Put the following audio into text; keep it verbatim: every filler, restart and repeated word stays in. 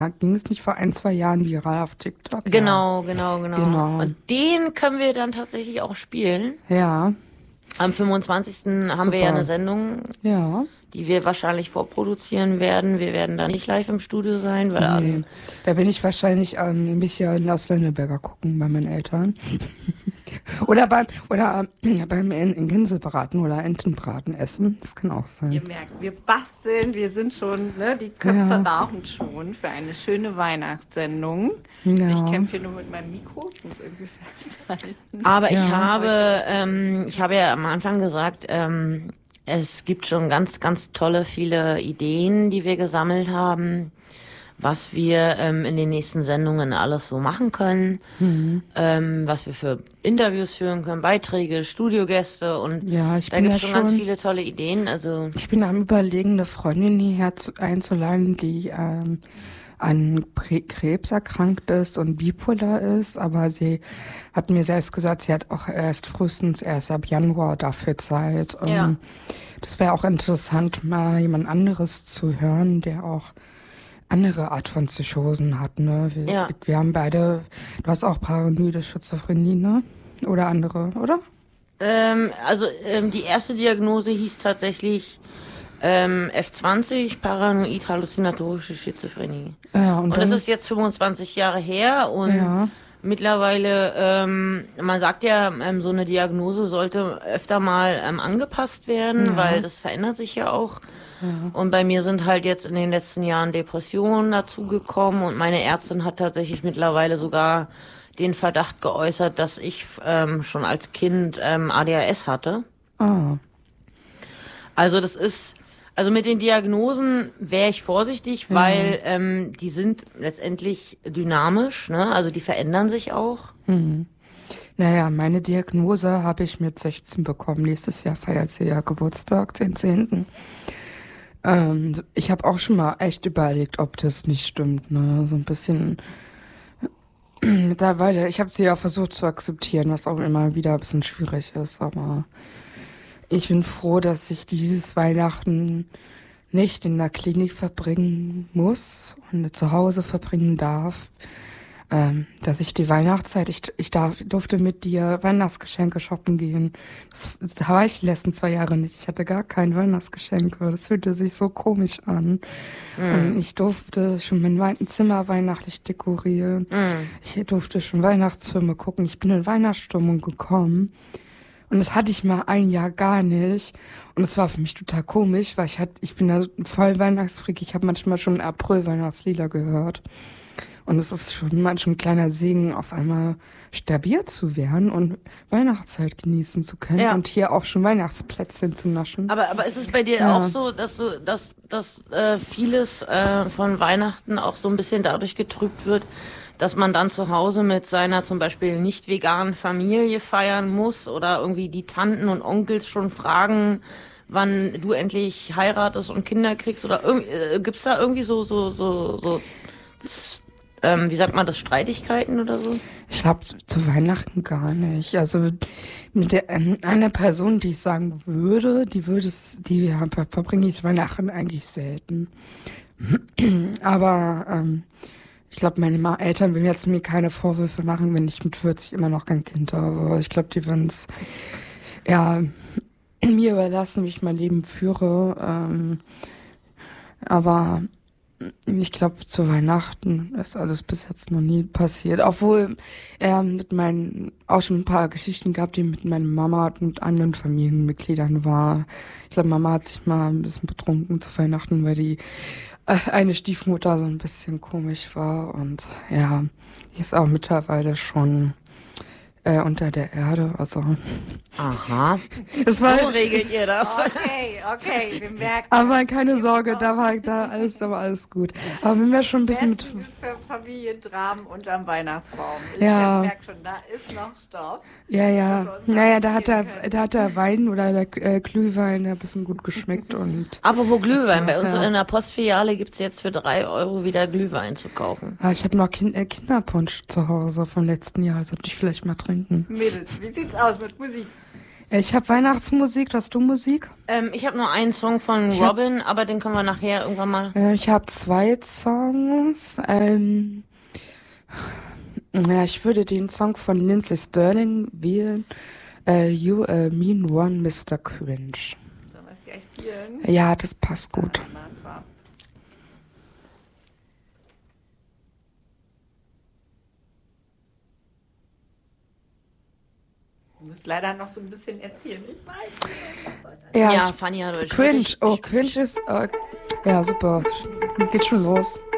ging es nicht vor ein, zwei Jahren viral auf TikTok? Genau, genau, genau, Genau. Und den können wir dann tatsächlich auch spielen. Ja. Am fünfundzwanzigsten haben wir ja Super. eine Sendung, Ja. die wir wahrscheinlich vorproduzieren werden. Wir werden da nicht live im Studio sein, weil Nee. Da bin ich wahrscheinlich ähm, mich ja in Las Lönneberger gucken bei meinen Eltern. oder beim oder äh, beim in, in Gänsebraten oder Entenbraten essen. Das kann auch sein. Ihr merkt, wir basteln, wir sind schon, ne, die Köpfe Ja. rauchen schon für eine schöne Weihnachtssendung. Ja. Ich kämpfe hier nur mit meinem Mikro, ich muss irgendwie festhalten. Aber ich Ja. habe, ähm, ich habe ja am Anfang gesagt, ähm, es gibt schon ganz, ganz tolle, viele Ideen, die wir gesammelt haben, was wir ähm, in den nächsten Sendungen alles so machen können, Mhm. ähm, was wir für Interviews führen können, Beiträge, Studiogäste und Ja, ich da bin gibt es ja schon ganz schon- viele tolle Ideen. Also Ich bin am Überlegen, eine Freundin hierher zu, einzuladen, die ähm, an Prä- Krebs erkrankt ist und bipolar ist, aber sie hat mir selbst gesagt, sie hat auch erst frühestens erst ab Januar dafür Zeit. Ähm, Ja. Das wäre auch interessant, mal jemand anderes zu hören, der auch andere Art von Psychosen hat. Ne? Wir, Ja. wir haben beide, du hast auch paranoide Schizophrenie, ne? Oder andere, oder? Ähm, also ähm, die erste Diagnose hieß tatsächlich ähm, F zwanzig, paranoid halluzinatorische Schizophrenie. Ja, und, Und dann, das ist jetzt fünfundzwanzig Jahre her und Ja. mittlerweile, ähm, man sagt ja, ähm, so eine Diagnose sollte öfter mal ähm, angepasst werden, Ja. weil das verändert sich ja auch. Und bei mir sind halt jetzt in den letzten Jahren Depressionen dazugekommen und meine Ärztin hat tatsächlich mittlerweile sogar den Verdacht geäußert, dass ich ähm, schon als Kind ähm, A D H S hatte. Ah, Also das ist, also mit den Diagnosen wäre ich vorsichtig, weil ähm, die sind letztendlich dynamisch, ne? Also die verändern sich auch. naja, meine Diagnose habe ich mit sechzehn bekommen. Nächstes Jahr feiert sie ja Geburtstag, den zehnten Ähm, ich habe auch schon mal echt überlegt, ob das nicht stimmt, ne? So ein bisschen mittlerweile. Ich habe sie ja versucht zu akzeptieren, was auch immer wieder ein bisschen schwierig ist, aber ich bin froh, dass ich dieses Weihnachten nicht in der Klinik verbringen muss und zu Hause verbringen darf. Ähm, dass ich die Weihnachtszeit, ich, ich darf, durfte mit dir Weihnachtsgeschenke shoppen gehen. Das, das war ich die letzten zwei Jahre nicht. Ich hatte gar kein Weihnachtsgeschenke. Das fühlte sich so komisch an. Und ich durfte schon mein Wei- Zimmer weihnachtlich dekorieren. Ich durfte schon Weihnachtsfilme gucken. Ich bin in Weihnachtsstimmung gekommen. Und das hatte ich mal ein Jahr gar nicht. Und es war für mich total komisch, weil ich hatte, ich bin da voll Weihnachtsfreak. Ich habe manchmal schon April Weihnachtslieder gehört. Und es ist schon manchmal ein kleiner Segen, auf einmal stabil zu werden und Weihnachtszeit genießen zu können Ja. und hier auch schon Weihnachtsplätzchen zu naschen. Aber aber ist es bei dir Ja. auch so, dass du dass dass äh, vieles äh, von Weihnachten auch so ein bisschen dadurch getrübt wird, dass man dann zu Hause mit seiner zum Beispiel nicht veganen Familie feiern muss oder irgendwie die Tanten und Onkels schon fragen, wann du endlich heiratest und Kinder kriegst oder irg- äh, gibt's da irgendwie so so so so ähm, wie sagt man das, Streitigkeiten oder so? Ich glaube, zu Weihnachten gar nicht. Also mit der ähm, einer Person, die ich sagen würde, die würde es, die ja, ver- verbringe ich Weihnachten eigentlich selten. Aber ähm, ich glaube, meine Ma Eltern würden jetzt mir keine Vorwürfe machen, wenn ich mit vierzig immer noch kein Kind habe. Ich glaube, die würden es ja mir überlassen, wie ich mein Leben führe. Ähm, aber ich glaube, zu Weihnachten ist alles bis jetzt noch nie passiert. Obwohl er mit meinen, auch schon ein paar Geschichten gab, die mit meiner Mama und mit anderen Familienmitgliedern war. Ich glaube, Mama hat sich mal ein bisschen betrunken zu Weihnachten, weil die äh, eine Stiefmutter so ein bisschen komisch war. Und ja, die ist auch mittlerweile schon äh, unter der Erde. Also Aha. es war, So regelt ihr das. Okay, okay, wir merken. aber es. keine Sorge, da war da alles, da war alles gut. Aber wenn wir schon ein bisschen mit Besten für Familiendramen unterm Weihnachtsbaum. Ich Ja. merke schon, da ist noch Stoff. Ja, Dass ja. wir uns Naja, da da hat der, erzählen können. da hat der Wein oder der äh, Glühwein ein bisschen gut geschmeckt und Apropos Glühwein, bei uns Ja. in der Postfiliale gibt's jetzt für drei Euro wieder Glühwein zu kaufen. ah, ich habe noch kind, äh, Kinderpunsch zu Hause vom letzten Jahr, das sollte ich vielleicht mal trinken. Mädels, wie sieht's aus mit Musik? Ich habe Weihnachtsmusik, hast du Musik? Ähm, ich habe nur einen Song von Ich hab- Robin, aber den können wir nachher irgendwann mal. Äh, Ich habe zwei Songs. Ähm, ja, ich würde den Song von Lindsey Sterling wählen. Äh, You äh, Mean One, Mister Cringe. Sollen wir es gleich spielen? Ja, das passt gut. Wunderbar. Du musst leider noch so ein bisschen erzählen. Ich weiß. Ja, Ja, ich, Fanny hat euch Cringe. wirklich- Oh, Cringe ist. Äh, ja, super. Geht schon los.